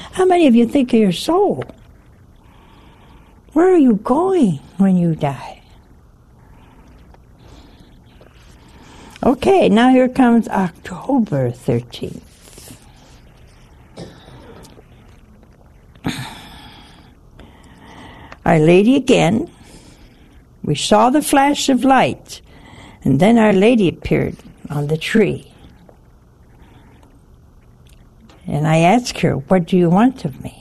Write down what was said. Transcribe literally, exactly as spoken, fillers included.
How many of you think of your soul? Where are you going when you die? Okay, now here comes October thirteenth. Our Lady again. We saw the flash of light, and then Our Lady appeared on the tree. And I asked her, what do you want of me?